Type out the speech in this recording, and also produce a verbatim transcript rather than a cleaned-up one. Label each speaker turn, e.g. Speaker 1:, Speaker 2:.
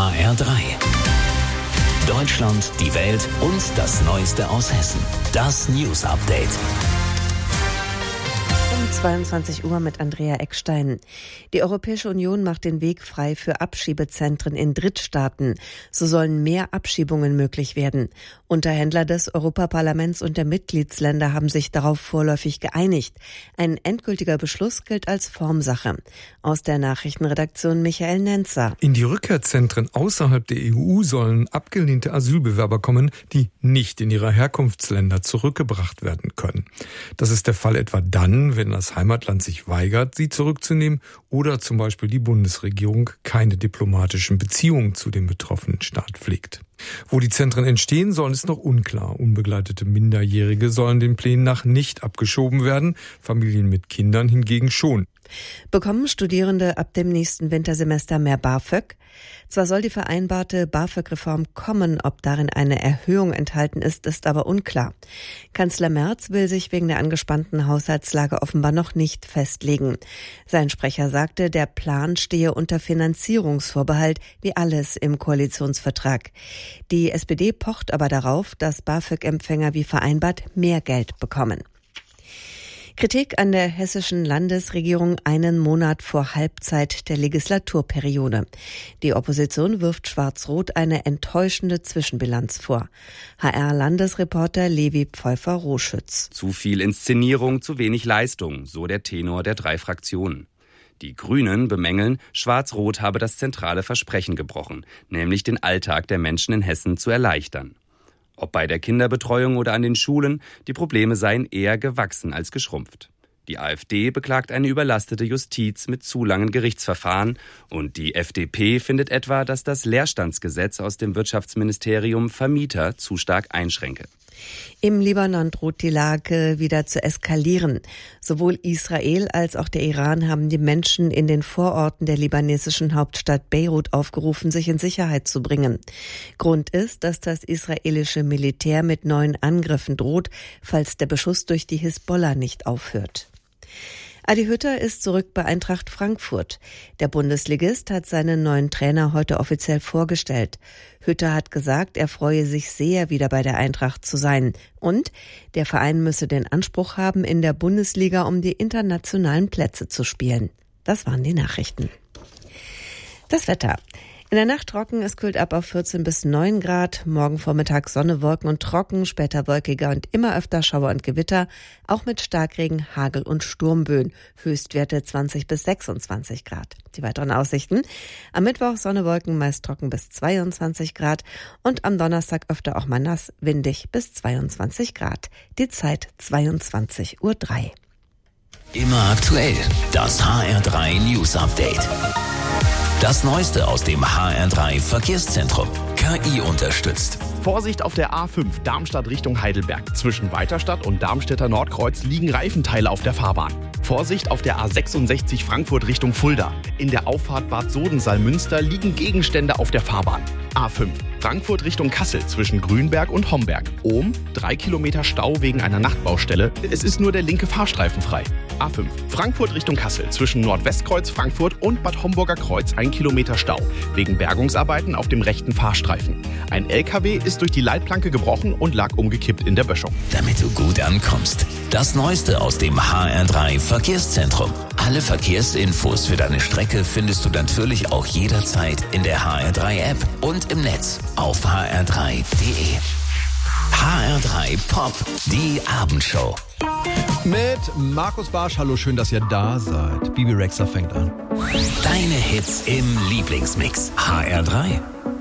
Speaker 1: H R drei. Deutschland, die Welt und das Neueste aus Hessen. Das News Update.
Speaker 2: Um zweiundzwanzig Uhr mit Andrea Eckstein. Die Europäische Union macht den Weg frei für Abschiebezentren in Drittstaaten. So sollen mehr Abschiebungen möglich werden. Unterhändler des Europaparlaments und der Mitgliedsländer haben sich darauf vorläufig geeinigt. Ein endgültiger Beschluss gilt als Formsache. Aus der Nachrichtenredaktion Michael Nenzer.
Speaker 3: In die Rückkehrzentren außerhalb der E U sollen abgelehnte Asylbewerber kommen, die nicht in ihre Herkunftsländer zurückgebracht werden können. Das ist der Fall etwa dann, wenn das Heimatland sich weigert, sie zurückzunehmen oder zum Beispiel die Bundesregierung keine diplomatischen Beziehungen zu dem betroffenen Staat pflegt. Wo die Zentren entstehen sollen, ist noch unklar. Unbegleitete Minderjährige sollen den Plänen nach nicht abgeschoben werden, Familien mit Kindern hingegen schon.
Speaker 2: Bekommen Studierende ab dem nächsten Wintersemester mehr BAföG? Zwar soll die vereinbarte BAföG-Reform kommen, ob darin eine Erhöhung enthalten ist, ist aber unklar. Kanzler Merz will sich wegen der angespannten Haushaltslage offenbar noch nicht festlegen. Sein Sprecher sagte, der Plan stehe unter Finanzierungsvorbehalt, wie alles im Koalitionsvertrag. Die S P D pocht aber darauf, dass BAföG-Empfänger wie vereinbart mehr Geld bekommen. Kritik an der hessischen Landesregierung einen Monat vor Halbzeit der Legislaturperiode. Die Opposition wirft Schwarz-Rot eine enttäuschende Zwischenbilanz vor. H R-Landesreporter Levi Pfeuffer-Roschütz.
Speaker 4: Zu viel Inszenierung, zu wenig Leistung, so der Tenor der drei Fraktionen. Die Grünen bemängeln, Schwarz-Rot habe das zentrale Versprechen gebrochen, nämlich den Alltag der Menschen in Hessen zu erleichtern. Ob bei der Kinderbetreuung oder an den Schulen, die Probleme seien eher gewachsen als geschrumpft. Die AfD beklagt eine überlastete Justiz mit zu langen Gerichtsverfahren und die F D P findet etwa, dass das Leerstandsgesetz aus dem Wirtschaftsministerium Vermieter zu stark einschränke.
Speaker 2: Im Libanon droht die Lage wieder zu eskalieren. Sowohl Israel als auch der Iran haben die Menschen in den Vororten der libanesischen Hauptstadt Beirut aufgerufen, sich in Sicherheit zu bringen. Grund ist, dass das israelische Militär mit neuen Angriffen droht, falls der Beschuss durch die Hisbollah nicht aufhört. Adi Hütter ist zurück bei Eintracht Frankfurt. Der Bundesligist hat seinen neuen Trainer heute offiziell vorgestellt. Hütter hat gesagt, er freue sich sehr, wieder bei der Eintracht zu sein. Und der Verein müsse den Anspruch haben, in der Bundesliga um die internationalen Plätze zu spielen. Das waren die Nachrichten. Das Wetter. In der Nacht trocken, es kühlt ab auf vierzehn bis neun Grad. Morgen Vormittag Sonne, Wolken und trocken, später wolkiger und immer öfter Schauer und Gewitter, auch mit Starkregen, Hagel und Sturmböen. Höchstwerte zwanzig bis sechsundzwanzig Grad. Die weiteren Aussichten: am Mittwoch Sonne, Wolken, meist trocken bis zweiundzwanzig Grad und am Donnerstag öfter auch mal nass, windig bis zweiundzwanzig Grad. Die Zeit zweiundzwanzig Uhr drei.
Speaker 1: Immer aktuell, das H R drei News Update. Das Neueste aus dem H R drei Verkehrszentrum. K I unterstützt.
Speaker 5: Vorsicht auf der A fünf Darmstadt Richtung Heidelberg. Zwischen Weiterstadt und Darmstädter Nordkreuz liegen Reifenteile auf der Fahrbahn. Vorsicht auf der A sechsundsechzig Frankfurt Richtung Fulda. In der Auffahrt Bad Sodensaal-Münster liegen Gegenstände auf der Fahrbahn. A fünf Frankfurt Richtung Kassel zwischen Grünberg und Homberg. Ohm, drei Kilometer Stau wegen einer Nachtbaustelle. Es ist nur der linke Fahrstreifen frei. A fünf Frankfurt Richtung Kassel zwischen Nordwestkreuz Frankfurt und Bad Homburger Kreuz ein Kilometer Stau wegen Bergungsarbeiten auf dem rechten Fahrstreifen. Ein L K W ist durch die Leitplanke gebrochen und lag umgekippt in der Böschung.
Speaker 1: Damit du gut ankommst. Das Neueste aus dem H R drei Verkehrszentrum. Alle Verkehrsinfos für deine Strecke findest du natürlich auch jederzeit in der H R drei App und im Netz auf h r drei punkt d e. H R drei Pop, die Abendshow.
Speaker 6: Mit Markus Barsch, hallo, schön, dass ihr da seid. Bibi Rexha fängt an.
Speaker 1: Deine Hits im Lieblingsmix. H R drei.